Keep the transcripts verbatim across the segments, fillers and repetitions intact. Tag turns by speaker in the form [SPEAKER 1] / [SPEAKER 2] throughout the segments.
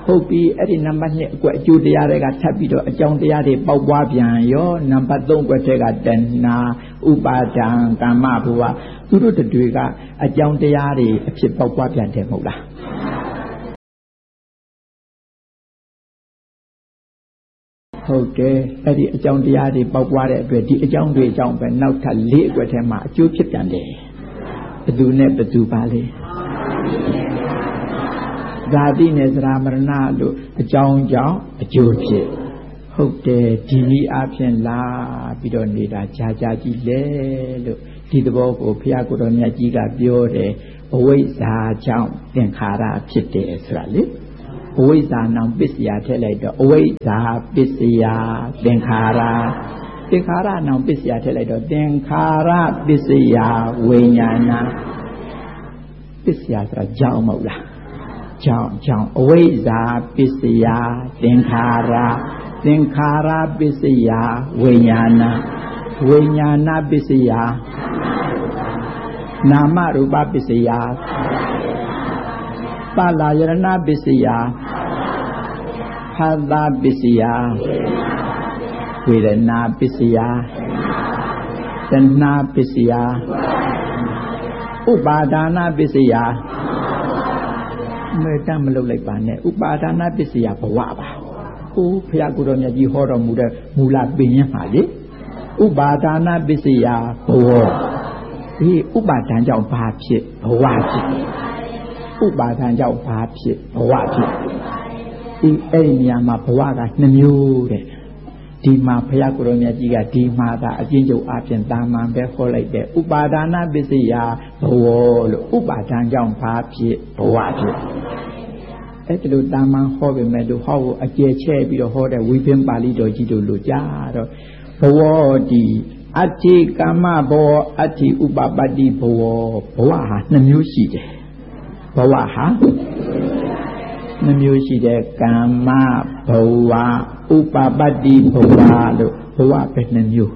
[SPEAKER 1] ဟုတ်ပြီအဲ့ဒီနံပါတ်နှစ်အကွက်အကျိုးတရားတွေကထပ်ပြီးတော့အကြောင်းတရားတွေပေါက်ပွားပြန်ရောနံပါတ်သုံးအကွက်တွေကတဏှာဥပါဒံကာမဘဝသူတို့တွေကအကြောင်းတရားတွေအဖြစ်ပေါက်ပွားပြန်တယ်မဟုတ်လားဟုတ်တယ်အဲ့ဒီအကြောင်းတရားတွေပေါက်ပွားတဲ့အတွက်ဒီအကြောင်းတွေအကြောင်းပဲနောက်ထပ်လေးအကွက်ထဲမှာအကျိုးဖြစ်ပြန်တယ်ဘယ်သူနဲ့ဘယ်သူပါလဲဇာတိနဲ့သရမရဏလို့အကြောင်းကြောင့်အကျိုးဖြစ်ဟုတ်တယ်ဒီနည်းအပြင်လာပြီးတော့နေတာကြာကြာကြီးလေလို့ဒီသဘောကိုဘုရားကိုယ်တော်မြတ်ကြီးကပြောတယ်အဝိဇ္ဇာကြောင့်သင်္ခါရဖြစ်တယ်ဆိုတာလေအဝိဇ္ဇာနောင်ပစ္စယထည့်လိုက်တော့အဝိဇ္ဇာပစ္စယသင်္ခါရသင်္ခါရနောင်ပစ္စယထည့်လိုက်တော့သင်္ခါရပစ္စယဝိညာဏပစ္စယဆိုတာကြောင့်မဟုတ်လားကြောင့်ကြောင့်အဝိဇ္ဇာပစ္စယသင်္ခါရသင်္ခါရပစ္စယဝိညာဏဝိညာဏပစ္စယနာမရူပပစ္စယပါဠာယရဏပစ္စယဟာသပစ္စယဝေဒနာပစ္စယတဏှာပစ္စယဥပါဒါနပစ္စယမေတ္တာမလုပ်လိုက်ပါနဲ့ဥပါဒါနပစ္စယဘဝပါဟိုဘုရားကိုယ်တော်မြတ်ကြီးဟောတော်မူတဲ့မူလပင်ရမှာလေဥပါဒါနပစ္စယဘဝဒီဥပါဒံကြောင့်ဘာဖြစ်ဘဝဖြစ်ဥပါဒံကြောင့်ဘာဖြစ်ဘဝဖြစ်ဒီအဲ့ဒီနေရာမှာဘဝကနှစ်မျိုးတဲ့ဒီမှာဘုရားကိုယ်တော်မြတ်ကြီးကဒီမှာသာအကျဉ်းချုပ်အပြင်တာမန်ပဲဟောလိုက်တဲ့ဥပါဒါနပစ္စယဘဝလို့ဥပါဒံကြောင့်ဘာဖြစ်ဘဝဖြစ်အဲ့ဒီလိုတာမန်ဟောပေမဲ့လို့ဟောဖို့အကျယ်ချဲ့ပြီးတော့ဟောတဲ့ဝိပင်းပါဠိတော်ကြီးတို့လို့ကြားတော့ဘဝဒီအတ္တိကာမဘဝအတ္တိဥပပတ္တိဘဝဘဝဟာနှစ်မျိုးရှိတယ်ဘဝဟာနှမျိုးရှိတဲ့ကာမဘဝဥပပတ္တိဘဝလို့ဘဝပဲနှမျိုး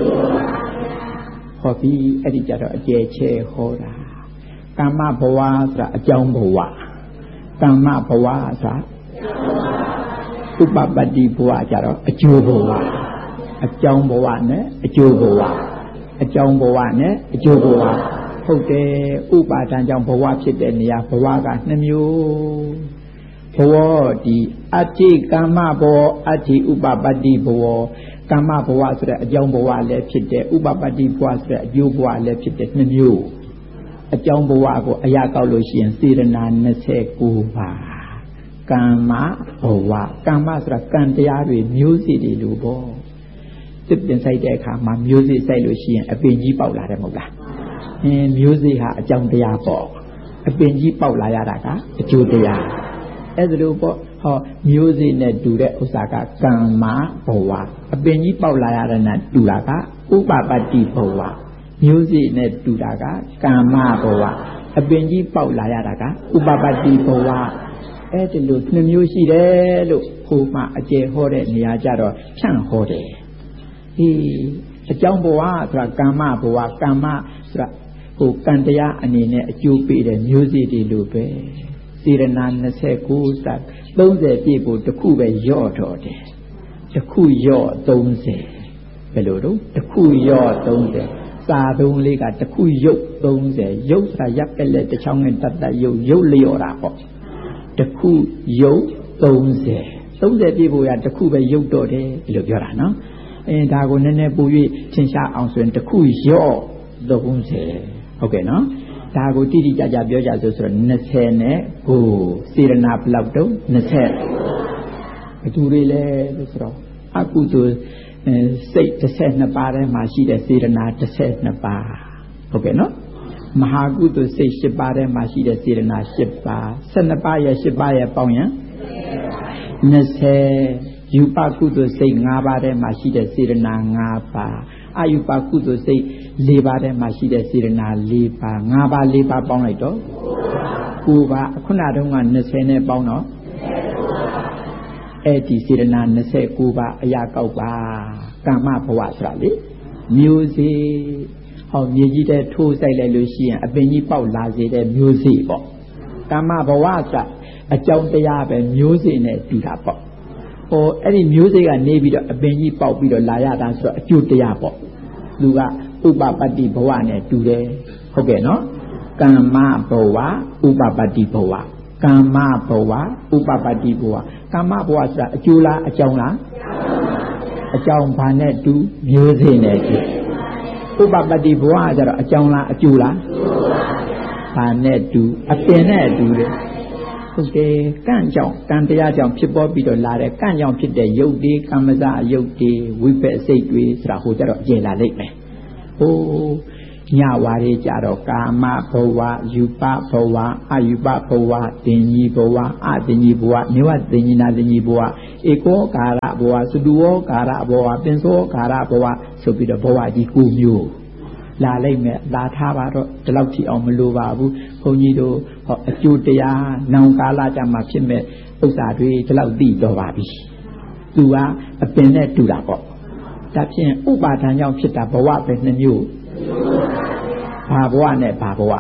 [SPEAKER 1] ဟောပြီးအဲ့ဒီကြတော့အကျယ်ချဲဟောတာကာမဘဝဆိုတာအကြောင်းဘဝကာမဘဝဆိုတာဥပပတ္တိဘဝကြတော့အကျိုးဘဝအကြောင်းဘဝနဲ့အကျိုးဘဝအကြောင်းဘဝနဲ့အကျိုးဘဝဟုတ်တယ်ဥပါဒံကြောင့်ဘဝဖြစ်တဲ့နေရာဘဝကနှမျိုးဘဝဒီအတ္တိကာမဘဝအတ္တိဥပပတ္တိဘဝကာမဘဝဆိုတဲ့အကြောင်းဘဝလည်းဖြစ်တယ်ဥပပတ္တိဘဝဆိုတဲ့အကျိုးဘဝလည်းဖြစ်တယ်နှစ်မျိုးအကြောင်းဘဝကိုအရာကောက်လို့ရှိရင်စေတနာยี่สิบเก้าပါးကာမဘဝကာမဆိုတာကံတရားတွေမျိုးစေ့တွေလို့ပေါ့တစ်ပင်ဆိုင်တဲ့အခါမှာမျိုးစေ့ဆိုင်လို့ရှိရင်အပင်ကြီးပေါက်လာတယ်မဟုတ်လားအင်းမျိုးစေ့ဟာအကြောင်းတရားပေါ့အပင်ကြီးပေါက်လာရတာကအကျိုးတရားအဲ့ဒါလို့ပေါ့ဟောမျိုးစေ့နဲ့တူတဲ့ဥစ္စာကကမ္မဘဝအပင်ကြီးပေါက်လာရတဲ့နဲ့တူတာကဥပပတ္တိဘဝမျိုးစေ့နဲ့တူတာကကမ္မဘဝအပင်ကြီးပေါက်လာရတာကဥပပတ္တိဘဝအဲ့ဒါလို့နှစ်မျိုးရှိတယ်လို့ဟိုမှအကျေဟောတဲ့နေရာကြတော့ဖြန့်ဟောတယ်ဒီအကြောင်းဘဝဆိုတာကမ္မဘဝကမ္မဆိုတာဟိုကံတရားအနေနဲ့အကျိုးပေးတဲ့မျိုးစေ့တွေလို့ပဲစေရနာยี่สิบเก้าစက်သုံးဆယ်ပြည့်ဖို့တစ်ခုပဲယော့တော့တယ်တစ်ခုယော့သုံးဆယ်ဘယ်လိုတော့တစ်ခုယော့သုံးဆယ်စာသုံးလေးကတစ်ခုယုတ်သုံးဆယ်ယုတ်ဆိုတာရပ်ပက်လက်တစ်ချောင်းနဲ့တတ်တတ်ယုတ်ယုတ်လျော့တာပေါ့တစ်ခုယုတ်သုံးဆယ်သုံးဆယ်ပြည့်ဖို့ရတစ်ခုပဲယုတ်တော့တယ်လို့ပြောတာနော်အဲဒါကိုနည်းနည်းပို၍သင်ရှားအောင်ဆိုရင်တစ်ခုယော့သုံးဆယ်ဟုတ်ကဲ့နော်ဒါကိုတိတိကျကျပြောကြဆိုဆိုတော့ยี่สิบနဲ့ကိုစေရနာဘလောက်တုံးยี่สิบအတူတွေလဲလို့ဆိုတော့အကုသိုလ်စိတ်ยี่สิบเก้าပါးထဲမှာရှိတဲ့စေရနာยี่สิบเก้าပါးဟုတ်ကဲ့နော်မဟာကုသိုလ်စိတ်eightပါးထဲမှာရှိတဲ့စေရနာeightပါးtwelveပါးရဲ့eightပါးရဲ့ပေါင်းရင်ยี่สิบယူပကုသိုလ်စိတ်fiveပါးထဲမှာရှိတဲ့စေရနာfiveပါးအာယုပကုသိုလ်စိတ်fourပါးထဲမှာရှိတဲ့စေရနာfourပါးfiveပါးfourပါးပေါင်းလိုက်တော့nineပါးခုနတုန်းကยี่สิบနဲ့ပေါင်းတော့အဲ့ဒီစေရနာยี่สิบเก้าပါးအရာကောက်ပါကာမဘဝဆိုတာလေမျိုးစေ့ဟောမြေကြီးတဲ့ထိုးဆိုင်လိုက်လို့ရှိရင်အပင်ကြီးပေါက်လာစေတဲ့မျိုးစေ့ပေါ့ကာမဘဝဆိုတာအကြောင်းတရားပဲမျိုးစေ့နဲ့တူတာပေါ့ဟိုအဲ့ဒီမျိုးစေ့ကနေပြီးတော့အပင်ကြီးပေါက်ပြီးတော့လာရတာဆိုတော့အကျိုးတရားပေါ့လူကဥပပတ္တိဘဝနဲ့တူတယ်ဟုတ်ကဲ့နော်ကမ္မဘဝဥပပတ္တိဘဝကမ္မဘဝဥပပတ္တိဘဝကမ္မဘဝဆိုတာအကျိုးလားအကြောင်းလားအကြောင်းဘာနဲ့တူမျိုးစေ့နဲ့တူဥပပတ္တိဘဝကျတော့အကြောင်းလားအကျိုးလားဘာနဲ့တူအပင်နဲ့တူတယ်ဟုတ်တယ်ကံကြောင့်ကံတရားကြောင့်ဖြစ်ပေါ်ပြီးတော့လာတဲ့ကံကြောင့်ဖြစ်တဲ့ရုပ်တွေကမ္မဇရုပ်တွေဝိပက်စိတ်တွေဆိုတာဟိုကြတော့အကျယ်လာလိမ့်မယ်ဟိုညဝါတွေကြတော့ကာမဘဝယူပဘဝအယူပဘဝတင်ကြီးဘဝအတင်ကြီးဘဝမြေဝတင်ကြီးနာတင်ကြီးဘဝဧကောကာရဘဝသုတုဝကာရဘဝပင်စောကာရဘဝဆိုပြီးတော့ဘဝကြီး၉မျိုးလာလိုက်မယ်လာထားပါတော့ဒီလောက်ထိအောင်မလိုပါဘူးဘုန်းကြီးတို့ဟောအကျိုးတရားနောင်ကာလကြမှာဖြစ်မဲ့ဥစ္စာတွေဒီလောက်သိတော့ပါပြီသူကအပင်နဲ့တူတာပေါ့ဒါဖြင့်ဥပါဒံကြောင့်ဖြစ်တာဘဝပဲနှမျိုးဘာဘဝနဲ့ဘာဘဝ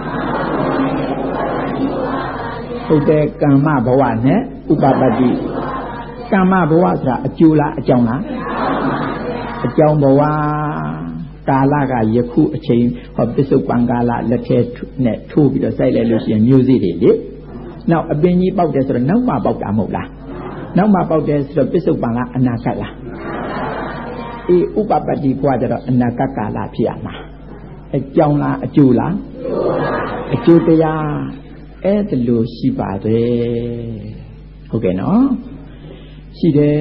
[SPEAKER 1] ဟုတ်တယ်ကမ္မဘဝနဲ့ဥပပတ္တိကမ္မဘဝဆိုတာအကျိုးလားအကြောင်းလားအကြောင်းဘဝကာလကယခုအချိန်ဟောပစ္စုပန်ကာလလက်ထဲနဲ့ထိုးပြီးတော့စိုက်လိုက်လို့ရှိရင်မျိုးစေ့တွေလေနောက်အပင်ကြီးပေါက်တယ်ဆိုတော့နောက်မှပေါက်တာမဟုတ်လားနောက်မှပေါက်တယ်ဆိုတော့ပစ္စုပန်ကအနာဂတ်လားအေးဥပပတ္တိဘဝကျတော့အနာဂတ်ကာလဖြစ်ရမှာအကြောင်းလားအကျိုးလားအကျိုးတရားအဲ့ဒါလို့ရှိပါတယ်ဟုတ်ကဲ့နော်ရှိတယ်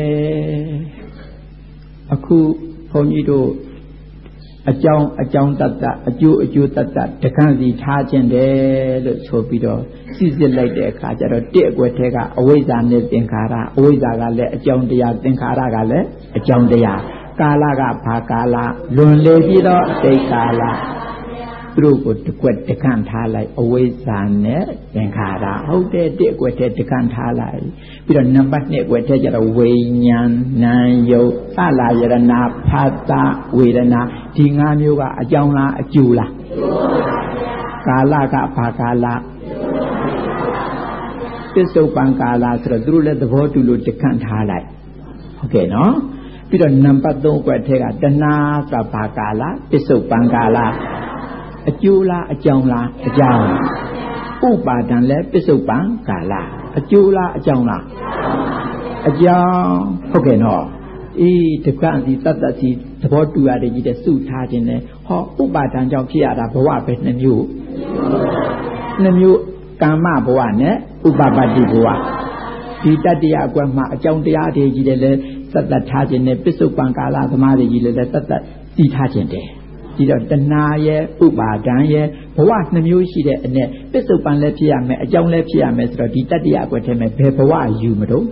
[SPEAKER 1] အခုဘုန်းကြီးတို့အကြောင်းအကြောင်းတတ္တအကျိုးအကျိုးတတ္တတက္ကန့်စီထားခြင်းတယ်လို့ဆိုပြီးတော့စစ်စစ်လိုက်တဲ့အခါကျတော့တဲ့အကွက်ထဲကအဝိဇ္ဇာနဲ့သင်္ခါရအဝိဇ္ဇာကလည်းအကြောင်းတရားသင်္ခါရကလည်းအကြောင်းတရားကာလကဘာကာလလွန်လေပြီးတော့အတိတ်ကာလသူတို့ကိုတကွက်တက္ကန့်ထားလိုက်အဝိဇ္ဇာနဲ့သင်္ခါရဟုတ်တယ်တဲ့အကွက်ထဲတက္ကန့်ထားလိုက်ပြီးတော့နံပါတ်၂အကွက်ထဲကျတော့ဝိညာဉ်နာယုတ်သလာယရဏဖာတဝေဒနာဒီ၅မျိုးကအကြောင်းလားအကျိုးလားကာလကဘာကာလပစ္စုပန်ကာလဆိုတော့သူတို့လည်းသဘောတူလို့တက္ကန့်ထားလိုက်ဟုတ်ကဲ့နော်ပြီးတော့နံပါတ်၃အကွက်ထဲကတဏှာဆိုတာဘာကာလပစ္စုပန်ကာလအကျိုးလားအကြောင်းလားအကြောင်းဥပါဒံလည်းပစ္စုပန်ကာလအကျိုးလားအကြောင်းလားအကြောင်းဟုတ်ကဲ့နော်အေးတက္ကန့်စီတတ္တစီသဘောတူရတယ်ကြီးတဲ့စုထားခြင်းနဲ့ဟောဥပါဒံကြောင့်ဖြစ်ရတာဘဝပဲနှမျိုးနှမျိုးကာမဘဝနဲ့ဥပပတ္တိဘဝဒီတတ္တရာအကွက်မှာအကြောင်းတရားတွေကြီးတယ်လေသတ္တထားခြင်းနဲ့ပစ္စုပန်ကာလသမားတွေကြီးလည်းတတ္တစီထားခြင်းတယ်ဒီတော့တဏှာရဲ့ဥပါဒံရဲ့ဘဝနှမျိုးရှိတဲ့အ내ပစ္စုပန်လည်းဖြစ်ရမယ်အကြောင်းလည်းဖြစ်ရမယ်ဆိုတော့ဒီတတ္တရာအကွက်ထဲမှာဘယ်ဘဝယူမလို့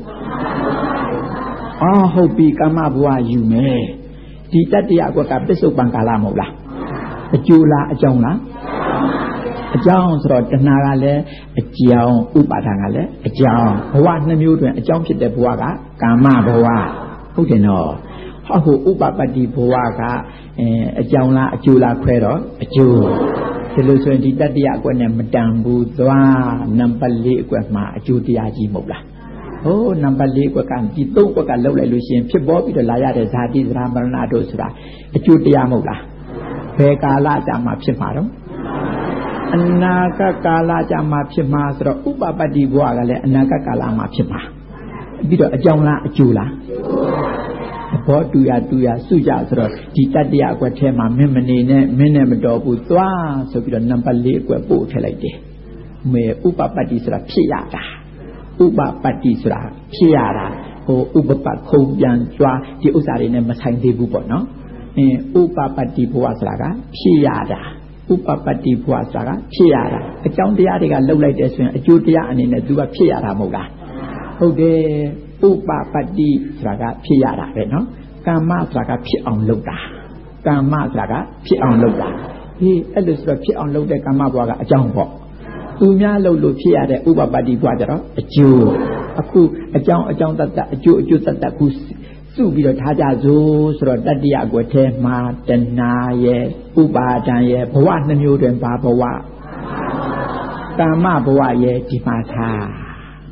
[SPEAKER 1] အော်ဟုတ်ပြီကာမဘဝယူမယ်ဒီတတ္တရာအကွက်ကပစ္စုပန်ကာလမဟုတ်လားအကျိုးလားအကြောင်းလားအကြောင်းဆိုတော့တဏှာကလည်းအကြောင်းဥပါဒံကလည်းအကြောင်းဘဝနှမျိုးတွင်အကြောင်းဖြစ်တဲ့ဘဝကကာမဘဝဟုတ်တယ်နော်ဟောဟိုဥပပတ္တိဘဝကအအကြောင်းလားအကျိုးလားခွဲတော့အကျိုးဒီလိုဆိုရင်ဒီတတ္တရာအကွက်နဲ့မတန်ဘူးသွားနံပါတ်၄အကွက်မှာအကျိုးတရားကြီးမဟုတ်လားဟိုနံပါတ်၄အကွက်ကဒီ၃အကွက်ကလောက်လိုက်လို့ရှိရင်ဖြစ်ပေါ်ပြီးတော့လာရတဲ့ဇာတိဇရာမရဏတို့ဆိုတာအကျိုးတရားမဟုတ်လားဘယ်ကာလကြာမှဖြစ်မှာတော့အနာဂတ်ကာလကြာမှဖြစ်မှာဆိုတော့ဥပပတ္တိဘဝကလည်းအနာဂတ်ကာလမှာဖြစ်မှာပြီးတော့အကြောင်းလားအကျိုးလားဘောတူရတူရစုကြဆိုတော့ဒီတတ္တရာအကွက်ထဲမှာမင်းမနေနဲ့မင်းနဲ့မတော်ဘူးသွားဆိုပြီးတော့နံပါတ်၄အကွက်ပို့ထည့်လိုက်တယ်မေဥပပတ္တိဆိုတာဖြစ်ရတာဥပပတ္တိဆိုတာဖြစ်ရတာဟိုဥပပတ်ခုံပြန်ကြွားဒီဥစ္စာတွေနဲ့မဆိုင်သေးဘူးပေါ့နော်အင်းဥပပတ္တိဘဝဆိုတာကဖြစ်ရတာဥပပတ္တိဘဝဆိုတာကဖြစ်ရတာအကြောင်းတရားတွေကလှုပ်လိုက်တဲ့ဆိုရင်အကျိုးတရားအနေနဲ့သူကဖြစ်ရတာမဟုတ်လားဟုတ်တယ်ဥပပတ္တိဆိုတာကဖြစ်ရတာပဲနော်ကာမဆိုတာကဖြစ်အောင်လုပ်တာကာမဆိုတာကဖြစ်အောင်လုပ်တာဟေးအဲ့လိုဆိုတော့ဖြစ်အောင်လုပ်တဲ့ကာမဘဝကအကြောင်းပေါ့သူများလုပ်လို့ဖြစ်ရတဲ့ဥပပတ္တိဘဝကျတော့အကျိုးအခုအကြောင်းအကြောင်းတတ္တအကျိုးအကျိုးတတ္တခုစုပြီးတော့ထားကြစို့ဆိုတော့တတ္တိယအကွက်ထဲမှာတဏှာရဲ့ဥပါဒံရဲ့ဘဝနှမျိုးတွင်ဘာဘဝကာမဘဝရဲ့ဒီမှာထား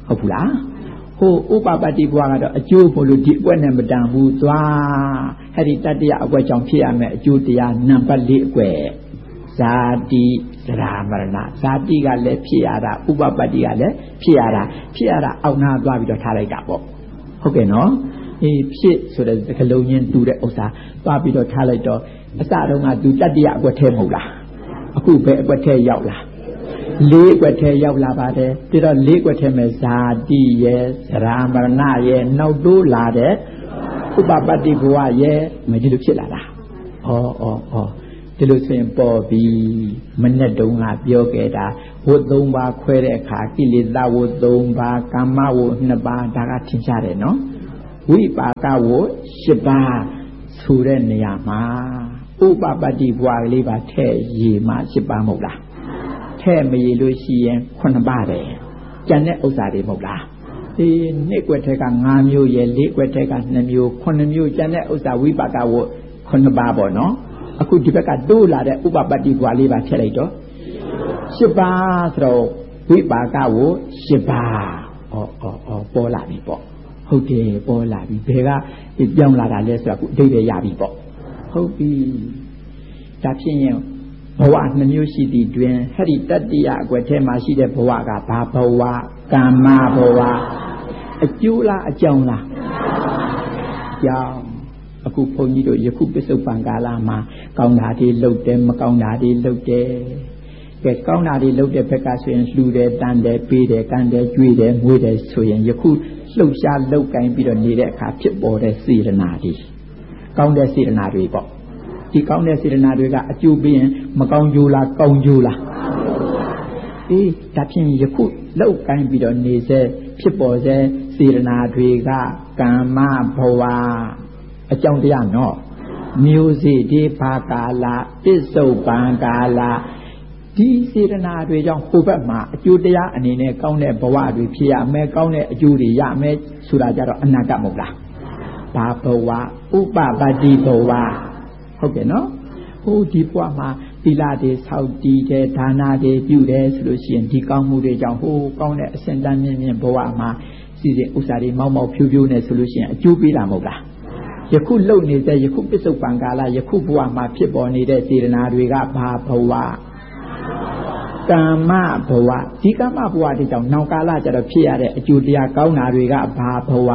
[SPEAKER 1] ဟုတ်ဘူးလားဟိုဥပပတ္တိဘဝကတော့အကျိုးဖို့လို့ဒီအကွက်နဲ့မတန်ဘူးသွားအဲ့ဒီတတ္တရအကွက်ကြောင့်ဖြစ်ရမယ်အကျိုးတရားနံပါတ်၄အကွက်ဇာတိသရမရဏဇာတိကလည်းဖြစ်ရတာဥပပတ္တိကလည်းဖြစ်ရတာဖြစ်ရတာအောက်နာသွားပြီးတော့ထားလိုက်တာပေါ့ဟုတ်ကဲ့နော်အေးဖြစ်ဆိုတဲ့စကလုံးချင်းတူတဲ့ဥစ္စာသွားပြီးတော့ထားလိုက်တော့အစတုန်းကသူတတ္တရအကွက်ထဲမဟုတ်လားအခုပဲအကွက်ထဲရောက်လာလေးကွက်ထဲရောက်လာပါတယ်ပြီးတော့လေးကွက်ထဲမှာဇာတိရဲ့သရမရဏရဲ့နောက်တိုးလာတဲ့ဥပပတ္တိဘဝရဲ့မဒီလိုဖြစ်လာတာဩဩဩဒီလိုဆိုရင်ပေါ်ပြီးမနဲ့တုံးကပြောခဲ့တာဝတ်သုံးပါးခွဲတဲ့အခါကိလေသာဝတ်သုံးပါးကာမဝတ်နှစ်ပါးဒါကထင်ရှားတယ်နော်ဝိပါကဝတ်ရှစ်ပါးဆိုတဲ့နေရာမှာဥပပတ္တိဘဝကလေးပါထဲ့ရေမှရှစ်ပါးမဟုတ်လားထဲ့မရေလို့ရှိရင်ခုနှစ်ပါးတယ်ကျန်တဲ့ဥစ္စာတွေမဟုတ်လားဒီနှစ်ကွက်ထဲက၅မျိုးရဲ့လေးကွက်ထဲကနှစ်မျိုးခုနှစ်မျိုးကျန်တဲ့ဥစ္စာဝိပါကဝတ်ခုနှစ်ပါးပေါ့နော်အခုဒီဘက်ကတိုးလာတဲ့ဥပပတ္တိဘဝလေးပါထည့်လိုက်တော့ရှစ်ပါးဆိုတော့ဝိပါကဝတ်ရှစ်ပါးဩဩဩပေါ်လာပြီပေါ့ဟုတ်တယ်ပေါ်လာပြီဘယ်ကပြောင်းလာတာလဲဆိုတော့အခုအဓိပ္ပာယ်ရပြီပေါ့ဟုတ်ပြီဒါဖြစ်ရင်ဘဝနှမျိုးရှိသည့်တွင်ဟဲ့ဒီတတ္တိယအကွက်ထဲမှာရှိတဲ့ဘဝကဘာဘဝကာမဘဝအကျိုးလားအကြောင်းလားအကြောင်းအခုဘုန်းကြီးတို့ယခုပစ္စုပန်ကာလမှာကောင်းတာတွေလုပ်တယ်မကောင်းတာတွေလုပ်တယ်ကဲကောင်းတာတွေလုပ်တဲ့ဘက်ကဆိုရင်လှူတယ်တန်တယ်ပေးတယ်ကမ်းတယ်ကြွေးတယ်ငွေတယ်ဆိုရင်ယခုလှုပ်ရှားလှုပ်ကိုင်းပြီးတော့နေတဲ့အခါဖြစ်ပေါ်တဲ့စေတနာတွေကောင်းတဲ့စေတနာတွေပေါ့ဒီကောင်းတဲ့စေတနာတွေကအကျိုးပေးရင်မကောင်းကျိုးလားကောင်းကျိုးလားအေးဒါဖြင့်ယခုလှုပ်ကိုင်းပြီးတော့နေစေဖြစ်ပေါ်စေစေတနာတွေကကာမဘဝအကြောင်းတရားနော်မျိုးစေ့ဒီဘာကာလပစ္စုပန်ကာလဒီစေတနာတွေကြောင့်ဟိုဘက်မှာအကျိုးတရားအနေနဲ့ကောင်းတဲ့ဘဝတွေဖြစ်ရမယ်ကောင်းတဲ့အကျိုးတွေရမယ်ဆိုတာကြတော့အနာဂတ်မဟုတ်လားဘာဘဝဥပပတ္တိဘဝဟုတ်ကဲ့နော်ဟိုဒီဘဝမှာသီလတွေဆောက်တည်တယ်ဒါနာတွေပြုတယ်ဆိုလို့ရှိရင်ဒီကောင်းမှုတွေကြောင့်ဟိုကောင်းတဲ့အစဉ်တန်းမြင့်မြင့်ဘဝမှာစီစဉ်ဥစ္စာတွေမောက်မောက်ဖြူဖြူနဲ့ဆိုလို့ရှိရင်အကျိုးပေးတာမဟုတ်လားယခုလုံနေတဲ့ယခုပစ္စုပန်ကာလယခုဘဝမှာဖြစ်ပေါ်နေတဲ့စေတနာတွေကဘာဘဝကာမဘဝဒီကာမဘဝတွေကြောင့်နောက်ကာလကျတော့ဖြစ်ရတဲ့အကျိုးတရားကောင်းတာတွေကဘာဘဝ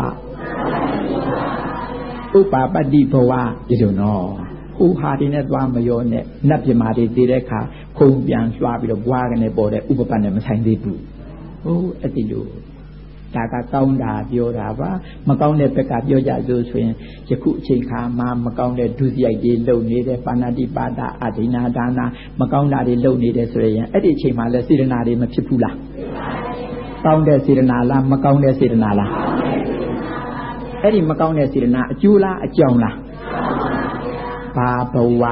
[SPEAKER 1] ဥပပတ္တိဘဝဒီလိုနော်ဟိုဟာဒီနဲ့သွားမရောနဲ့နတ်ပြမာတွေတည်တဲ့အခါခုံပြန်လွှားပြီးတော့ဘွားကနေပေါ်တဲ့ဥပပတ်နဲ့မဆိုင်သေးဘူးဟိုအဲ့ဒီလိုဒါကကောင်းတာပြောတာပါမကောင်းတဲ့ဘက်ကပြောကြစို့ဆိုရင်ယခုအချိန်ခါမှာမကောင်းတဲ့ဒုစရိုက်တွေလုပ်နေတဲ့ပါဏာတိပါဒအဒိနာဒါနာမကောင်းတာတွေလုပ်နေတယ်ဆိုရင်အဲ့ဒီအချိန်မှာလဲစေတနာတွေမဖြစ်ဘူးလားကောင်းတဲ့စေတနာလားမကောင်းတဲ့စေတနာလားအဲ့ဒီမကောင်းတဲ့စေတနာအကျိုးလားအကြောင်းလားဘာဘဝ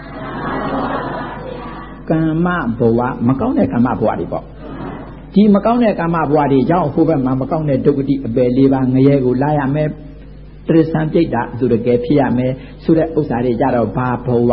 [SPEAKER 1] ကာမဘဝမကောင်းတဲ့ကာမဘဝတွေပေါ့ဒီမကောင်းတဲ့ကာမဘဝတွေကြောင့်ဟိုဘက်မှာမကောင်းတဲ့ဒုက္ခတိအပယ်လေးပါငရဲကိုလာရမယ်တရစ္ဆာန်ပြိတ္တာသူတကယ်ဖြစ်ရမယ်ဆိုတဲ့ဥစ္စာတွေကြတော့ဘာဘဝ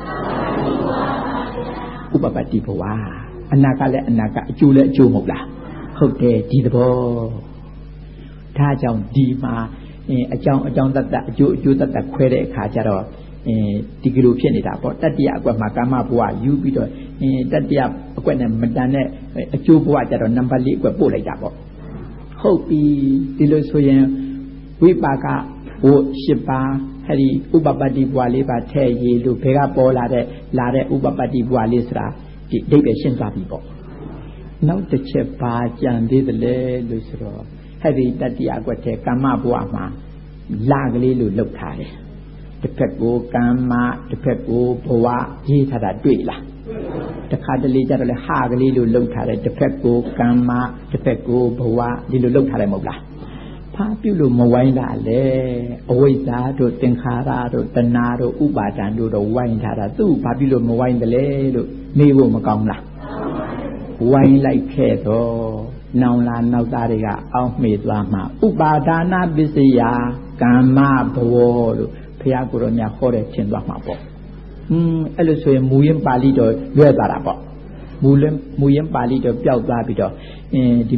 [SPEAKER 1] ဥပပတ္တိဘဝအနာကလည်းအနာကအကျိုးလည်းအကျိုးမဟုတ်လားဟုတ်တယ်ဒီသဘောဒါကြောင့်ဒီမှာအကြောင်းအကြောင်းတတ်တတ်အကျိုးအကျိုးတတ်တတ်ခွဲတဲ့အခါကျတော့ဒီကလိုဖြစ်နေတာပေါ့တတ္တိယအကွက်မှာကာမဘဝယူပြီးတော့တတ္တိယအကွက်နဲ့မတန်တဲ့အကျိုးဘဝကျတော့နံပါတ်၄အကွက်ပို့လိုက်တာပေါ့ဟုတ်ပြီဒီလိုဆိုရင်ဝိပါကဘုရှစ်ပါးဟဲ့ဒီဥပပတ္တိဘဝလေးပါထဲ့ရည်လို့ဘယ်ကပေါ်လာတဲ့လာတဲ့ဥပပတ္တိဘဝလေးဆိုတာဒီအဓိပ္ပာယ်ရှင်းသွားပြီပေါ့နောက်တစ်ချက်ပါကြံသေးတယ်လေလို့ဆိုတော့ဟဲ့ဒီတတ္တိယအကွက်ထဲကာမဘဝမှာလာကလေးလို့လောက်ထားတယ်တစ်ဖက်ကိုကာမတစ်ဖက်ကိုဘဝရေးထားတာတွေ့လားတခါတလေကြတော့လေဟာကလေးလို့လှုပ်ထားတယ်တစ်ဖက်ကိုကာမတစ်ဖက်ကိုဘဝဒီလိုလှုပ်ထားတယ်မဟုတ်လားဖာပြုလို့မဝိုင်းတာလေအဝိဇ္ဇာတို့သင်္ခါရတို့တဏှာတို့ဥပါဒံတို့တော့ဝိုင်းထားတာသူ့ဘာပြုလို့မဝိုင်းတယ်လေလို့မေးဖို့မကောင်းလားဝိုင်းလိုက်ခဲ့တော့နောင်လာနောက်သားတွေကအောက်မေ့သွားမှဥပါဒါနာပစ္စယကာမဘဝလို့ဘုရားကိုယ်တော်များဟောတဲ့ထင်သွားမှာပေါ့อืมအဲ့လိုဆိုရင်မူရင်းပါဠိတော်လွဲသွားတာပေါ့မူလမူရင်းပါဠိတော်ပျောက်သွားပြီးတော့အင်းဒီမှာ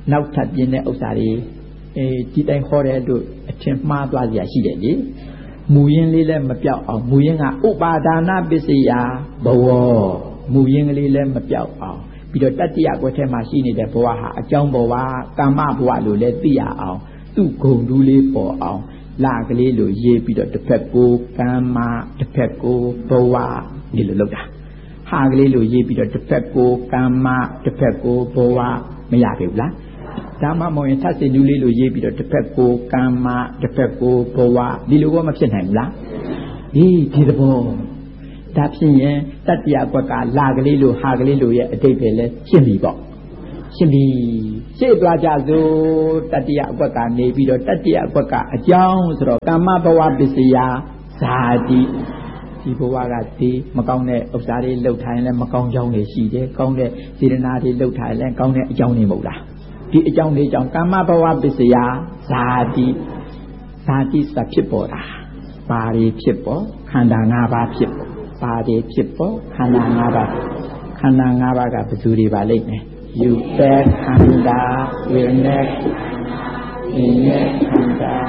[SPEAKER 1] နောက်ထပ်ပြင်းတဲ့ဥစ္စာတွေအဲဒီတိုင်းဟောတဲ့တို့အထင်မှားသွားကြရှိတယ်လေမူရင်းလေးလည်းမပြောက်အောင်မူရင်းကဥပါဒါနပစ္စယဘဝမူရင်းကလေးလည်းမပြောက်အောင်ပြီးတော့တတ္တိယဘဝထဲမှာရှိနေတဲ့ဘဝဟာအကြောင်းဘဝကာမဘဝလို့လည်းသိရအောင်သူ့ဂုဏ်တူးလေးပေါ်အောင်လာကလေးလိုရေးပြီးတော့တစ်ဖက်ကိုကာမတစ်ဖက်ကိုဘဝဒီလိုလုပ်တာဟာကလေးလိုရေးပြီးတော့တစ်ဖက်ကိုကာမတစ်ဖက်ကိုဘဝမရပြီဘူးလားဒါမှမဟုတ်ရင်သတ်စင်တူးလေးလိုရေးပြီးတော့တစ်ဖက်ကိုကာမတစ်ဖက်ကိုဘဝဒီလိုကမဖြစ်နိုင်ဘူးလားဒီဒီသဘောဒါဖြစ်ရင်တတ္တယဘက်ကလာကလေးလိုဟာကလေးလိုရဲ့အတိတ်ပဲလဲရှင်းပြီပေါ့ရှင်းပြီရှေ့သွားကြစို့တတ္တယဘက်ကနေပြီးတော့တတ္တယဘက်ကအကြောင်းဆိုတော့ကာမဘဝပစ္စယဇာတိဒီဘဝကဒီမကောင်းတဲ့ဥစ္စာတွေလှုပ်ထိုင်လဲမကောင်းကြောင်းတွေရှိတယ်ကောင်းတဲ့စေတနာတွေလှုပ်ထိုင်လဲကောင်းတဲ့အကြောင်းတွေမဟုတ်လားဒီအကြောင်းလေးကြောင့်ကာမဘဝပစ္စယဇာတိဇာတိစဖြစ်ပေါ်တာပါရီဖြစ်ပေါ်ခန္ဓာ၅ပါးဖြစ်ပေါ်ပါရီဖြစ်ပေါ်ခန္ဓာ၅ပါးခန္ဓာ၅ပါးကဘယ်သူတွေပါလိမ့်မယ်ယူပဲခန္ဓာဝိညာဉ်ဉာဏ်ခန္ဓာ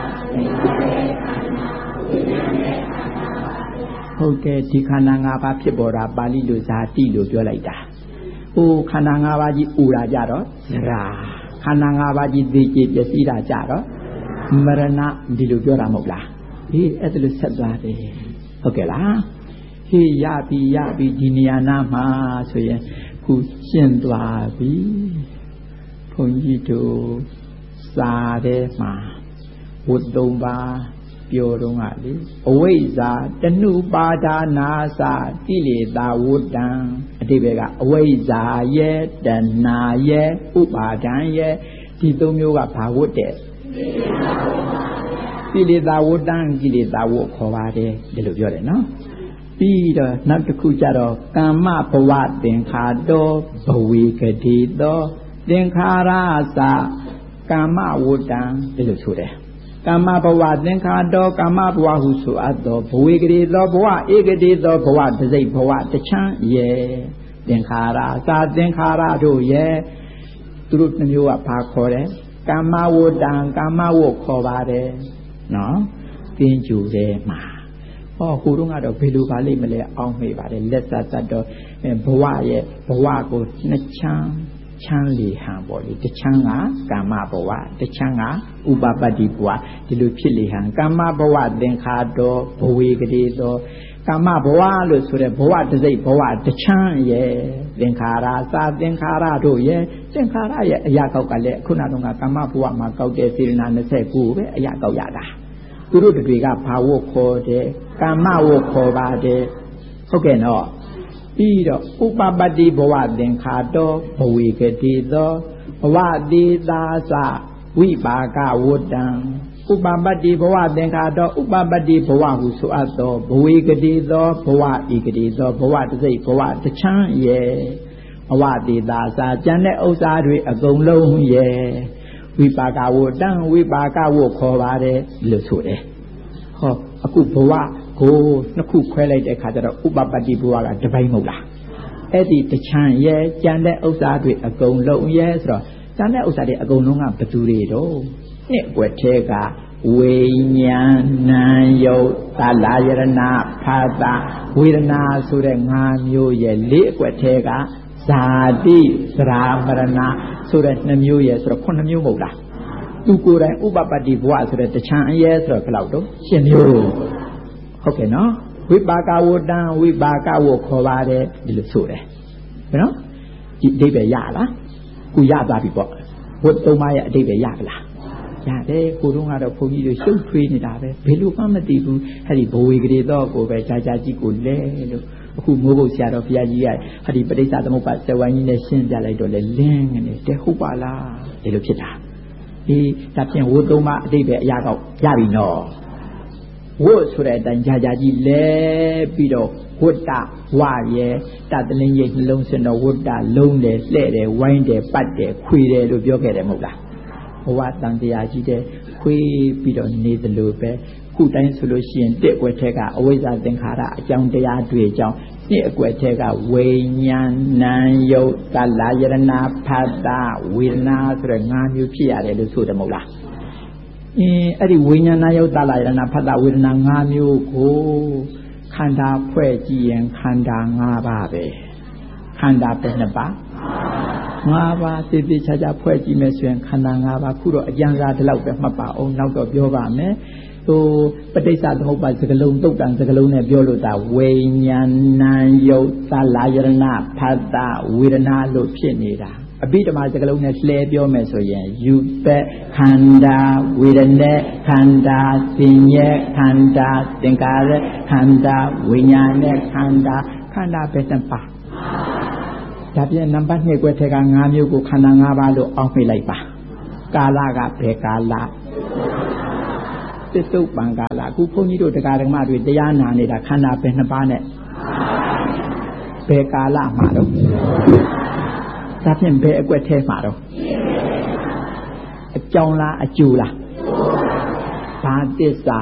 [SPEAKER 1] ဟုတ်ကဲ့ဒီခန္ဓာ၅ပါးဖြစ်ပေါ်တာပါဠိလိုဇာတိလို့ပြောလိုက်တာဟိုခန္ဓာ၅ပါးကြီးဥရာကြတော့ဇရာခန္ဓာ၅ပါးကြီးသိကြပျက်စီးတာကြတော့မရဏဒီလိုပြောတာမဟုတ်လားဟေးအဲ့ဒါလို့ဆက်သွားတယ်ဟုတ်ကဲ့လားဟေးရပြီရပြီဒီနေရာနာမှာဆိုရင်ခုရှင်းသွားပြီဘုန်းကြီးတို့စာထဲမှာဝတ္တုံပါပြောတော့ကလေအဝိဇ္ဇာတဏှုပါဒနာသကိလေသာဝတ္တံအတိပ္ပယ်ကအဝိဇ္ဇာရဲ့တဏှာရဲ့ဥပါဒံရဲ့ဒီသုံးမျိုးကဘာဝတ်တဲ့ကိလေသာဝတ္တံကိလေသာဝတ်ခေါ်ပါတယ်ဒီလိုပြောတယ်နော်ပြီးတော့နောက်တစ်ခုကျတော့ကာမဘဝသင်္ခါတောဘဝေကတိတောသင်္ခါရသကာမဝတ္တံဒီလိုဆိုတယ်ကာမဘဝသင်္ခါတောကာမဘဝဟုဆိုအပ်သောဘဝေကတိသောဘဝဧကတိသောဘဝတစိတ်ဘဝတချမ်းရဲ့သင်္ခါရသာသင်္ခါရတို့ရဲ့သူတို့နှမျိုးကဘာခေါ်တယ်ကာမဝတ္တံကာမဝတ်ခေါ်ပါတယ်နော်သင်ကြူတယ်မှာဟောဟိုတုန်းကတော့ဘယ်လိုပါလိမ့်မလဲအောင်းမေးပါတယ်လက်ဆက်ဆက်တော့ဘဝရဲ့ဘဝကိုနှစ်ချမ်းချမ်းလေဟန်ပေါ့လေတချမ်းကကာမဘဝတချမ်းကဥပပတ္တိဘဝဒီလိုဖြစ်လေဟန်ကာမဘဝသင်္ခါတောဘဝေကတိတောကာမဘဝလို့ဆိုတဲ့ဘဝတစိတ်ဘဝတချမ်းရဲ့သင်္ခါရစာသင်္ခါရတို့ရဲ့သင်္ခါရရဲ့အရာကောက်ကလည်းခုနတုန်းကကာမဘဝမှာကောက်တဲ့စေတနာ၂၉ပဲအရာကောက်ရတာသူတို့တွေကဘာဝခေါ်တယ်ကာမဝခေါ်ပါတယ်ဟုတ်ကဲ့နော်ပြီးတော့ဥပပတ္တိဘဝသင်္ခါတောဘဝေကတိသောဘဝတိသာသဝိပါကဝတ္တံဥပပတ္တိဘဝသင်္ခါတောဥပပတ္တိဘဝဟုဆိုအပ်သောဘဝေကတိသောဘဝဧကတိသောဘဝတစိတ်ဘဝတချမ်းရဲ့ဘဝတိသာသကျန်တဲ့ဥစ္စာတွေအကုန်လုံးရဲ့ဝိပါကဝတ္တံဝိပါကဝတ်ခေါ်ပါတယ်လို့ဆိုတယ်ဟောအခုဘဝကိုနှစ်ခုခွဲလိုက်တဲ့အခါကျတော့ဥပပတ္တိဘဝကတစ်ပိုင်းမဟုတ်လားအဲ့ဒီတချမ်းရဲ့ကြံတဲ့ဥစ္စာတွေအကုန်လုံးရဲ့ဆိုတော့ကြံတဲ့ဥစ္စာတွေအကုန်လုံးကဘယ်သူတွေတော့နှစ်ွယ်ထဲကဝိညာဏ်နာယုတ်သလာယရဏဖာတာဝေဒနာဆိုတဲ့၅မျိုးရဲ့လေးအွက်ထဲကဇာတိသရာမရဏဆိုတဲ့နှစ်မျိုးရဲ့ဆိုတော့ခုနှစ်မျိုးမဟုတ်လားသူကိုယ်တိုင်ဥပပတ္တိဘဝဆိုတဲ့တချမ်းအရဲဆိုတော့ဘယ်လောက်တော့ရှင်းမျိုးဟုတ်ကဲ့နော်ဝိပါကဝတ္တံဝိပါကဝတ်ခေါ်ပါတယ်ဒီလိုဆိုတယ်ဘယ်နော်ဒီအဓိပ္ပာယ်ရလားခုရသွားပြီပေါ့ဝတ်သုံးပါးရဲ့အဓိပ္ပာယ်ရကလားရတယ်ကိုတုန်းကတော့ဘုန်းကြီးတို့ရှုပ်ထွေးနေတာပဲဘယ်လိုမှမသိဘူးအဲ့ဒီဘဝေကလေးတော့ကိုပဲကြာကြာကြီးကိုလဲလို့အခုမိုးဘုတ်ဆရာတော်ဘုရားကြီးကအဲ့ဒီပဋိစ္စသမုပ္ပါစဝိုင်းကြီးနဲ့ရှင်းပြလိုက်တော့လေလင်းနေတယ်ဟုတ်ပါလားဒီလိုဖြစ်တာဒီဒါဖြင့်ဝတ်သုံးပါးအဓိပ္ပာယ်အရာကောက်ရပြီနော်ဝတ်ဆိုတဲ့အတိုင်းကြာကြာကြီးလဲပြီးတော့ဝတ္တဝရဲ့တတလင်းရဲ့နှလုံးစင်တော်ဝတ္တလုံးတယ်လှဲ့တယ်ဝိုင်းတယ်ပတ်တယ်ခွေတယ်လို့ပြောခဲ့တယ်မဟုတ်လားဘဝတန်တရားကြီးတဲ့ခွေးပြီးတော့နေသလိုပဲခုတိုင်းဆိုလို့ရှိရင်တစ်ွက်ထက်ကအဝိဇ္ဇာသင်္ခါရအကြောင်းတရားတွေအကြောင်းนี่อကွယ်ထဲကဝိညာဉ်နာယုတ်သလယရဏဖတ်တာဝေဒနာဆိုတဲ့၅မျိုးဖြစ်ရတယ်လို့ဆိုတယ်မဟုတ်လားအင်းအဲ့ဒီဝိညာဉ်နာယုတ်သလယရဏဖတ်တာဝေဒနာ၅မျိုးကိုခန္ဓာဖွဲ့ကြည့်ရင်ခန္ဓာ၅ပါးပဲခန္ဓာပဲနှစ်ပါး၅ပါးသိသိချာချာဖွဲ့ကြည့်မယ်ဆိုရင်ခန္ဓာ၅ပါးခုတော့အကျဉ်းစားဒီလောက်ပဲမှတ်ပါအောင်နောက်တော့ပြောပါမယ်ဟိုပဋိစ္စသမုပ္ပါဒ်စကလုံးတုတ်တန်စကလုံးနဲ့ပြောလို့တာဝိညာဏယုတ်သလယရဏဖတ်တာဝေဒနာလို့ဖြစ်နေတာအဘိဓမ္မာစကလုံးနဲ့လှည့်ပြောမယ်ဆိုရင်ယူပက်ခန္ဓာဝေဒနာခန္ဓာသင်ញေခန္ဓာသင်္ကာရခန္ဓာဝိညာဏခန္ဓာခန္ဓာပဲတပါဒါပြန်နံပါတ်နှစ်ကွက်ထဲက၅မျိုးကိုခန္ဓာ၅ပါးလို့အောက်မိလိုက်ပါကာလကဘယ်ကာလသစ္စုပ္ပန်ကာလအခုဘုန်းကြီးတို့တရားဓမ္မတွေတရားနာနေတာခန္ဓာပဲနှစ်ပါးနဲ့ဘယ်ကာလမှာတော့ဒါဖြင့်ဘယ်အကွက်ထဲမှာတော့အကြောင်းလားအကျိုးလားဘာသစ္စာ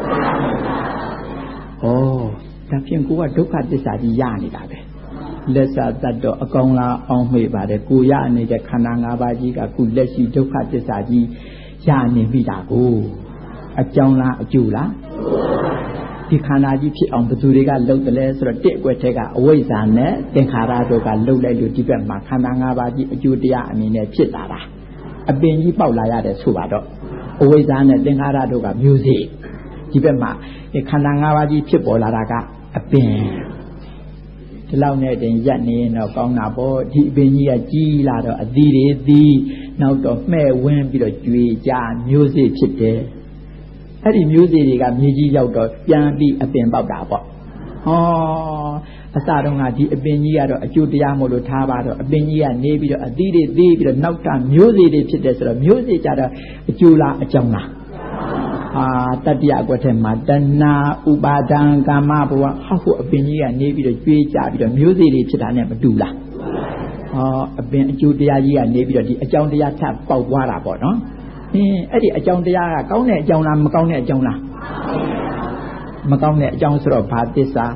[SPEAKER 1] ဩဒါဖြင့်ကိုကဒုက္ခသစ္စာကြီးရနေတာပဲလက်စာတတ်တော့အကောင်လားအောင်မေ့ပါတယ်ကိုရနေတဲ့ခန္ဓာ၅ပါးကြီးကခုလက်ရှိဒုက္ခသစ္စာကြီးရနေပြီတာကိုအကြောင်းလားအကျိုးလားဒီခန္ဓာကြီးဖြစ်အောင်ဘယ်သူတွေကလှုပ်တယ်လဲဆိုတော့တစ်အကွက်ထဲကအဝိဇ္ဇာနဲ့သင်္ခါရတို့ကလှုပ်လိုက်လို့ဒီဘက်မှာခန္ဓာ၅ပါးကြီးအကျိုးတရားအနေနဲ့ဖြစ်လာတာအပင်ကြီးပေါက်လာရတယ်ဆိုပါတော့အဝိဇ္ဇာနဲ့သင်္ခါရတို့ကမျိုးစေ့ဒီဘက်မှာဒီခန္ဓာ၅ပါးကြီးဖြစ်ပေါ်လာတာကအပင်ဒီလောက်နဲ့တင်ရက်နေရင်တော့ကောင်းတာပေါ့ဒီအပင်ကြီးကကြီးလာတော့အသီးတွေသီးနောက်တော့မှဲ့ဝင်းပြီးတော့ကြွေကြမျိုးစေ့ဖြစ်တယ်အဲ့ဒီမျိုးစေ့တွေကမြေကြီးရောက်တော့ပြန်ပြီးအပင်ပေါက်တာပေါ့ဟောအစတုန်းကဒီအပင်ကြီးကတော့အကျိုးတရားမို့လို့ထားပါတော့အပင်ကြီးကနေပြီးတော့အသီးတွေသေးပြီးတော့နောက်တာမျိုးစေ့တွေဖြစ်တယ်ဆိုတော့မျိုးစေ့ကြတော့အကျိုးလားအကြောင်းလားအာတတ္တယကွက်ထဲမှာတဏှာဥပါဒံကာမဘဝဟောဖို့အပင်ကြီးကနေပြီးတော့ကျွေးကြပြီးတော့မျိုးစေ့တွေဖြစ်တာနဲ့မတူလားဟောအပင်အကျိုးတရားကြီးကနေပြီးတော့ဒီအကြောင်းတရားထပ်ပေါက်သွားတာပေါ့နော်အင်းအဲ့ဒီအကြောင်းတရားကကောင်းတဲ့အကြောင်းလားမကောင်းတဲ့အကြောင်းလားမကောင်းတဲ့အကြောင်းဆိုတော့ဘာသစ္စာ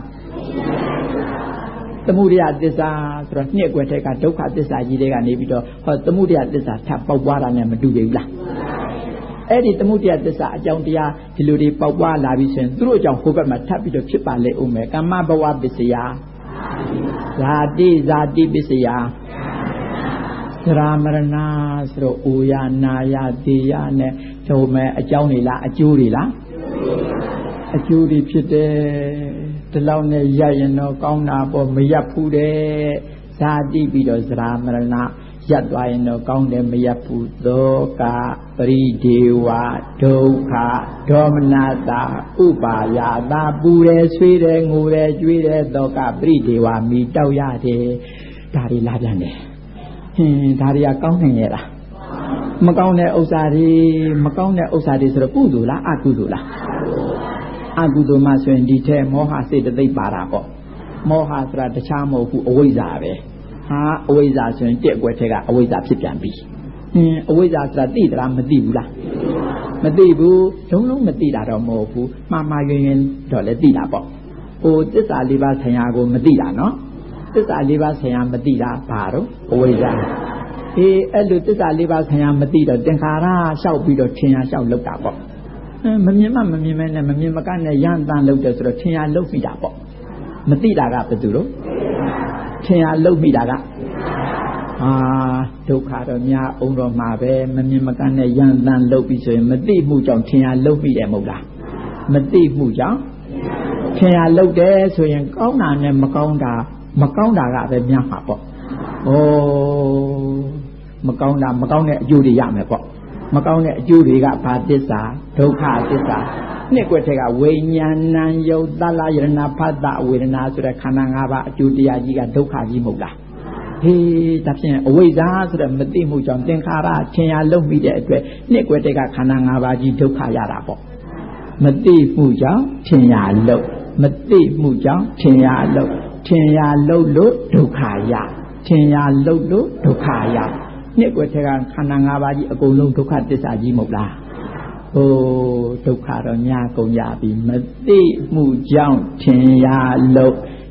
[SPEAKER 1] သမုဒယသစ္စာဆိုတော့နှစ်ကွယ်ထဲကဒုက္ခသစ္စာကြီးတွေကနေပြီးတော့ဟောသမုဒယသစ္စာထပ်ပေါက်သွားတာနဲ့မတူဘူးလားအဲ့ဒီသမုဒယသစ္စာအကြောင်းတရားဒီလိုတွေပေါက်ပွားလာပြီးဆိုရင်သူတို့အကြောင်းဟိုဘက်မှာထပ်ပြီးတော့ဖြစ်ပါလေဦးမယ်ကာမဘဝပစ္စယဇာတိဇာတိပစ္စယသရမရဏဆိုတော့အိုရနာရသေရနဲ့ထုံမဲ့အကြောင်းတွေလားအကျိုးတွေလားအကျိုးတွေဖြစ်တယ်ဒီလောက်နဲ့ရရင်တော့ကောင်းတာပေါ့မရဘူးတဲ့ဇာတိပြီးတော့သရမရဏရပ်သွားရင်တော့ကောင်းတယ်မရဘူးသောကပရိဒေဝဒုက္ခဒေါမနတာဥပါယတာပူတယ်ဆွေးတယ်ငိုတယ်ကြွေးတယ်သောကပရိဒေဝမိတောက်ရတယ်ဒါတွေလာပြန်တယ်ဟင်းဒါတွေကကောင်းနိုင်ရဲ့လားမကောင်းတဲ့ဥစ္စာတွေမကောင်းတဲ့ဥစ္စာတွေဆိုတော့ကုသိုလ်လားအကုသိုလ်လားအကုသိုလ်မှဆိုရင်ဒီထဲမောဟစေတသိက်ပါတာပေါ့မောဟဆိုတာတခြားမဟုတ်ဘူးအဝိဇ္ဇာပဲဟာအဝိဇ္ဇာဆိုရင်တက်အကွက်ထဲကအဝိဇ္ဇာဖြစ်ပြန်ပြီဟင်းအဝိဇ္ဇာဆိုတာသိသလားမသိဘူးလားမသိဘူးလုံးလုံးမသိတာတော့မဟုတ်ဘူးမှားမှားယွင်းယွင်းတော့လည်းသိတာပေါ့ဟိုသစ္စာလေးပါးဆရာကိုမသိတာနော်သစ္စာလေးပါးဆရာမသိတာဘာတော့အဝိဇ္ဇာအေးအဲ့လိုသစ္စာလေးပါးဆရာမသိတော့သင်္ခါရလျှောက်ပြီးတော့ထင်ရလျှောက်လောက်တာပေါ့မမြင်မှမမြင်မဲနဲ့မမြင်မကနဲ့ရန်တန်လောက်တယ်ဆိုတော့ထင်ရလောက်မိတာပေါ့မသိတာကဘယ်သူလို့ထင်ရလောက်မိတာကအာဒုက္ခတော့များအောင်တော့မှာပဲမမြင်မကနဲ့ရန်တန်လောက်ပြီးဆိုရင်မသိမှုကြောင့်ထင်ရလောက်မိတယ်မဟုတ်လားမသိမှုကြောင့်ထင်ရလောက်တယ်ဆိုရင်ကောင်းတာနဲ့မကောင်းတာမကောင်းတာကပဲများမှာပေါ့ဩမကောင်းတာမကောင်းတဲ့အကျိုးတွေရမယ်ပေါ့မကောင်းတဲ့အကျိုးတွေကဘာသစ္စာဒုက္ခသစ္စာနှစ်ကွက်ထဲကဝိညာဏံယုတ်သလယရဏဖတ်တဝေဒနာဆိုတဲ့ခန္ဓာ၅ပါးအကျိုးတရားကြီးကဒုက္ခကြီးမဟုတ်လားဟေးဒါဖြင့်အဝိဇ္ဇာဆိုတဲ့မသိမှုကြောင့်သင်္ခါရထင်ရလုံးမိတဲ့အတွက်နှစ်ကွက်ထဲကခန္ဓာ၅ပါးကြီးဒုက္ခရတာပေါ့မသိမှုကြောင့်ထင်ရလုံးမသိမှုကြောင့်ထင်ရလုံးထင်ရလုံးလို့ဒုက္ခရထင်ရလုံးလို့ဒုက္ခရနှစ်ကွယ်ထဲကခန္ဓာ၅ပါးကြီးအကုန်လုံးဒုက္ခသစ္စာကြီးမဟုတ်လားဟိုဒုက္ခတော့ညာကုန်ရပြီမသိမှုကြောင့်ထင်ရလို့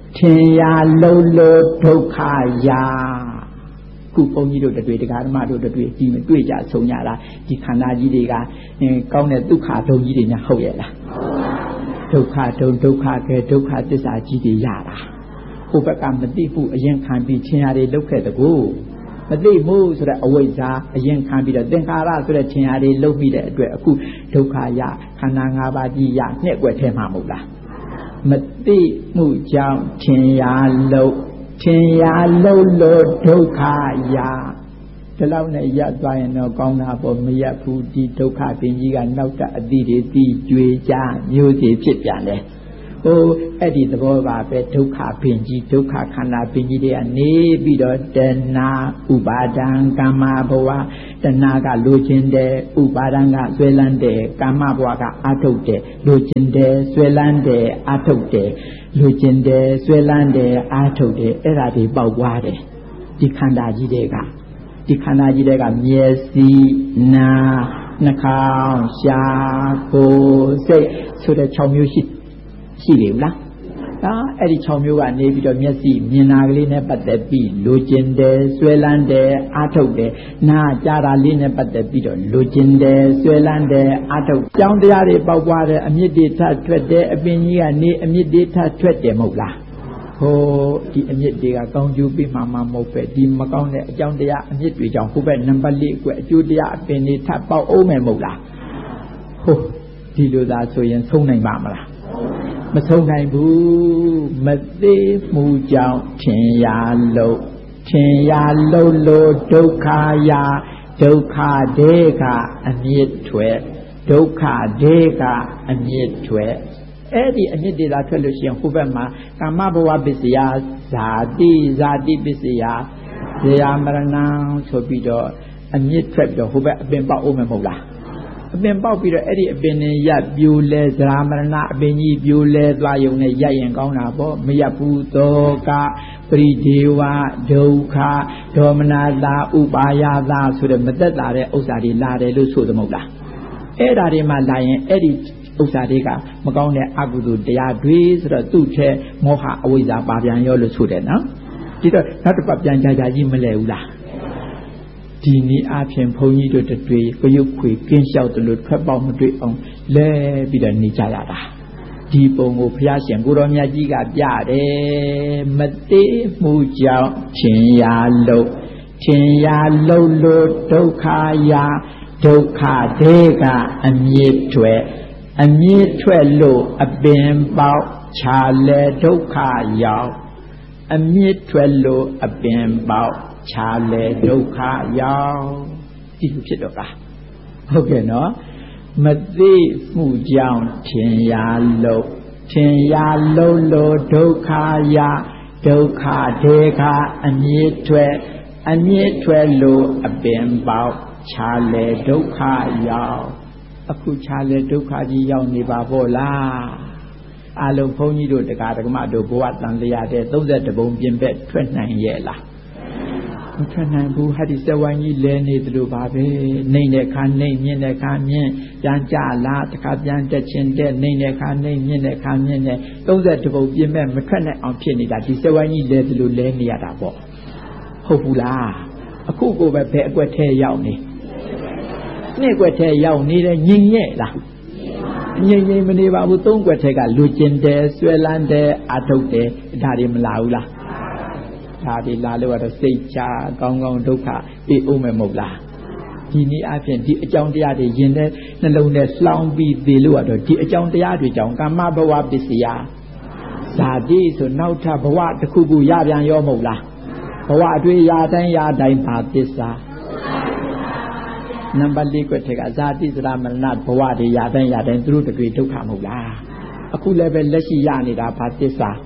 [SPEAKER 1] ထင်ရလုံးလို့ဒုက္ခရာခုဘုန်းကြီးတို့တွေ့တရားဓမ္မတို့တွေ့ဒီမတွေ့ကြဆုံးကြတာဒီခန္ဓာကြီးတွေကကောင်းတဲ့ဒုက္ခဒုံကြီးတွေများဟုတ်ရဲ့လားဒုက္ခဒုံဒုက္ခကဲဒုက္ခသစ္စာကြီးတွေရတာဟိုဘက်ကမသိဘူးအရင်ခံပြီးထင်ရတယ်လုတ်ခဲ့တကူမသိဘူးဆိုတဲ့အဝိဇ္ဇာအရင်ခံပြီးတော့သင်္ခါရဆိုတဲ့ထင်ရတယ်လုတ်ပြီးတဲ့အတွက်အခုဒုက္ခရခန္ဓာ၅ပါးကြီးရနှက်ွက်ထဲမှာမဟုတ်လားမသိမှုကြောင့်ထင်ရလုတ်ထင်ရလုတ်လို့ဒုက္ခရဒီလောက်နဲ့ရပ်သွားရင်တော့ကောင်းတာပေါ့မရပ်ဘူးဒီဒုက္ခပင်ကြီးကနောက်တအတိတွေတီးကြွေကြမျိုးစီဖြစ်ပြန်တယ်ဟိုအဲ့ဒီသဘောပါပဲဒုက္ခပင်ကြီးဒုက္ခခန္ဓာပင်ကြီးတွေကနေပြီးတော့တဏှာဥပါဒံကာမဘဝတဏှာကလိုချင်တယ်ဥပါဒံကဆွဲလန်းတယ်ကာမဘဝကအာထုတ်တယ်လိုချင်တယ်ဆွဲလန်းတယ်အာထုတ်တယ်လိုချင်တယ်ဆွဲလန်းတယ်အာထုတ်တယ်အဲ့ဒါတွေပေါက်သွားတယ်ဒီခန္ဓာကြီးတွေကဒီခန္ဓာကြီးတွေကမျက်စိနာနှာခေါင်းရှားကိုယ်စိတ်ဆိုတဲ့၆မျိုးရှိရှိလေဘူးလားဒါအဲ့ဒီ၆မျိုးကနေပြီးတော့မျက်စိမြင်တာကလေးနဲ့ပတ်သက်ပြီးလိုချင်တယ်ဆွဲလန်းတယ်အာထုတ်တယ်နားကြားတာလေးနဲ့ပတ်သက်ပြီးတော့လိုချင်တယ်ဆွဲလန်းတယ်အာထုတ်ကြောင်းတရားတွေပေါက်ပွားတယ်အမြင့်တွေထထွက်တယ်အပင်ကြီးကနေအမြင့်တွေထထွက်တယ်မဟုတ်လားဟိုဒီအမြင့်တွေကကောင်းကျိုးပြီးမှမမဟုတ်ပဲဒီမကောင်းတဲ့အကြောင်းတရားအမြင့်တွေကြောင့်ဟိုဘက်နံပါတ်လေးကွအကျိုးတရားအပင်တွေထပ်ပေါက်အောင်မယ်မဟုတ်လားဟိုဒီလိုသာဆိုရင်ဆုံးနိုင်ပါမလားမဆုံးနိုင်ဘူးမသိမှုကြောင့်ထင်ရလို့ထင်ရလို့လို့ဒုက္ခရာဒုက္ခဒေကအမြင့်ထွက်ဒုက္ခဒေကအမြင့်ထွက်အဲ့ဒီအမြင့်တွေသာထွက်လို့ရှိရင်ဟိုဘက်မှာကာမဘဝပစ္စယဇာတိဇာတိပစ္စယဇေယမရဏံဆိုပြီးတော့အမြင့်ထွက်ပြီးတော့ဟိုဘက်အပင်ပေါက်အောင်မဟုတ်လားအပင်ပေါက်ပြီးတော့အဲ့ဒီအပင်နဲ့ရပ်ပြိုလဲဇရာမရဏအပင်ကြီးပြိုလဲသွားယုံနဲ့ရပ်ရင်ကောင်းတာပေါ့မရပ်ဘူးသောကပရိဒေဝဒုက္ခဒေါမနတာဥပါယတာဆိုတဲ့မသက်တာတဲ့ဥစ္စာတွေလာတယ်လို့ဆိုသမဟုတ်လားအဲ့ဒါတွေမှလာရင်အဲ့ဒီဥစ္စာတွေကမကောင်းတဲ့အကုသိုလ်တရားတွေဆိုတော့သူ့ထဲမောဟအဝိဇ္ဇာပါပြန်ရောလို့ဆိုတယ်နော်ဒီတော့နောက်တစ်ပတ်ပြန်ကြကြကြီးမလဲဘူးလားဒီနည်းအားဖြင့်ဘုန်းကြီးတို့တွေ့ကြရုပ်ခွေကင်းလျှောက်တယ်လို့ထွက်ပေါက်မတွေ့အောင်လဲပြီးတော့နေကြရတာဒီပုံကိုဘုရားရှင်ကိုတော်မြတ်ကြီးကပြတယ်မသိမှုကြောင့်ထင်ရလို့ထင်ရလို့လို့ဒုက္ခရာဒုက္ခဒေကအမြင့်ထွက်အမြင့်ထွက်လို့အပင်ပေါက်ခြာလဲဒုက္ခရောက်အမြင့်ထွက်လို့အပင်ပေါက်ခြာလဲဒုက္ခရောက်ဒီလိုဖြစ်တော့ပါဟုတ်ကဲ့နော်မသိမှုကြောင့်ထင်ရလို့ထင်ရလို့လို့ဒုက္ခရဒုက္ခဒေကအမြင့်ထွက်အမြင့်ထွက်လို့အပင်ပေါက်ခြာလဲဒုက္ခရောက်အခုခြာလဲဒုက္ခကြီးရောက်နေပါဗောလားအလုံးဘုန်းကြီးတို့တရားဓမ္မတို့ဘဝတန်လျာတဲ့သုံးဆယ်တဘုံပြင်ပက်ထွက်နိုင်ရဲ့လားမထွက်နိုင်ဘူးဟာဒီစဝိုင်းကြီးလဲနေသလိုပါပဲနှိမ့်တဲ့ခါနှိမ့်မြင့်တဲ့ခါမြင့်ပြန်ကြလားတခါပြန်တက်ချင်းတဲ့နှိမ့်တဲ့ခါနှိမ့်မြင့်တဲ့ခါမြင့်တဲ့သုံးဆယ်တဘုံပြင်ပက်မထွက်နိုင်အောင်ဖြစ်နေတာဒီစဝိုင်းကြီးလဲသလိုလဲနေရတာပေါ့ဟုတ်ဘူးလားအခုကိုပဲဘယ်အကွက်ထဲရောက်နေနှစ်ကွက်ထဲရောက်နေတယ်ညင်ရဲ့လားငြိမ်ငြိမ်မနေပါဘူးသုံးကွက်ထဲကလူကျင်တယ်ဆွဲလန်းတယ်အထုတ်တယ်ဒါတွေမလာဘူးလားဒါတွေလာလို့ကတော့စိတ်ချကောင်းကောင်းဒုက္ခအေးအောင်မယ်မဟုတ်လားဒီနည်းအားဖြင့်ဒီအကြောင်းတရားတွေယင်တဲ့နှလုံးထဲလှောင်ပြီးသေလို့ရတော့ဒီအကြောင်းတရားတွေကြောင့်ကာမဘဝပစ္စယဇာတိဆိုနောက်ထပ်ဘဝတစ်ခုခုရပြန်ရောမဟုတ်လားဘဝအတွေ့ရတိုင်းရတိုင်းပါသစ္စာနံပါတ်လေးကွက်ထဲကဇာတိစရမရဏဘဝတွေရတိုင်းရတိုင်းသူတို့တတွေ့ဒုက္ခမဟုတ်လားအခုလည်းပဲလက်ရှိရနေတာဘာသစ္စာ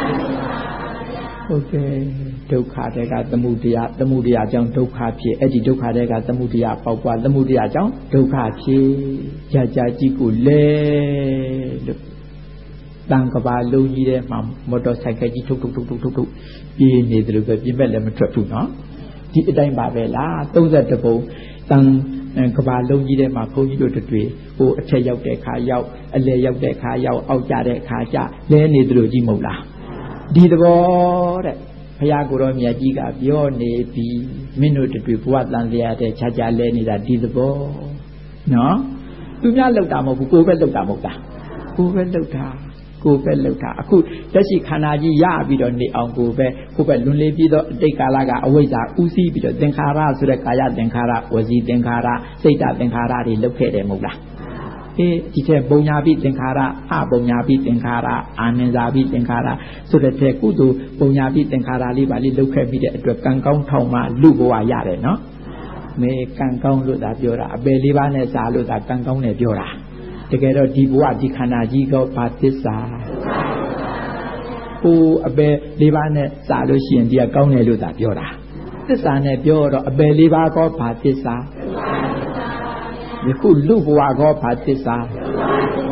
[SPEAKER 1] ဟုတ်ကဲ့ဒုက္ခတွေကသမုဒယသမုဒယကြောင့်ဒုက္ခဖြစ်အဲ့ဒီဒုက္ခတွေကသမုဒယပေါက်ပွားသမုဒယကြောင့်ဒုက္ခဖြစ်ကြာကြာကြီးကိုလဲလို့တန်ကဘာလုံးကြီးထဲမှာမော်တော်ဆိုင်ကယ်ကြီးထုတ်ထုတ်ထုတ်ထုတ်ထုတ်ပြေးနေတယ်လို့ပဲပြင်မဲ့လည်းမထွက်ဘူးနော်ဒီအတိုင်းပါပဲလားသုံးဆယ်တပုံတန်ကဘာလုံးကြီးထဲမှာဘုန်းကြီးတို့တွေ့ဟိုအထက်ရောက်တဲ့ခါရောက်အလယ်ရောက်တဲ့ခါရောက်အောက်ကျတဲ့ခါကျလဲနေတယ်လို့ကြီးမဟုတ်လားဒီသဘောတဲ့ဘုရားကိုယ်တော်မြတ်ကြီးကပြောနေပြီမင်းတို့တွေ့ဘဝတန်တရားတဲ့ခြားခြားလဲနေတာဒီသဘောနော်သူများလောက်တာမဟုတ်ဘူးကိုယ်ပဲလောက်တာမဟုတ်တာကိုယ်ပဲလောက်တာကိုယ်ပဲလောက်တာအခုတက်ရှိခန္ဓာကြီးရပြီးတော့နေအောင်ကိုယ်ပဲကိုယ်ပဲလွန်လေပြီးတော့အတိတ်ကာလကအဝိဇ္ဇာဥသိပြီးတော့သင်္ခါရဆိုတဲ့ကာယသင်္ခါရဝစီသင်္ခါရစိတ်တသင်္ခါရတွေလောက်ခဲ့တယ်မဟုတ်လားအေးဒီထဲပုံညာပိသင်္ခါရအပုံညာပိသင်္ခါရအာနင်္ဇာပိသင်္ခါရဆိုတဲ့ထဲကုသိုလ်ပုံညာပိသင်္ခါရလေးပါလေးလောက်ခဲ့ပြီးတဲ့အတွက်ကံကောင်းထောင်မှလူဘဝရတယ်နော်မေကံကောင်းလို့သာပြောတာအပယ်လေးပါးနဲ့စားလို့သာကံကောင်းတယ်ပြောတာတကယ်တော့ဒီဘဝဒီခန္ဓာကြီးကဘာသစ္စာဟိုအပယ်လေးပါးနဲ့စားလို့ရှိရင်ဒီကကောင်းတယ်လို့သာပြောတာသစ္စာနဲ့ပြောတော့အပယ်လေးပါးကဘာသစ္စာယခုလူဘဝကဘာသစ္စာ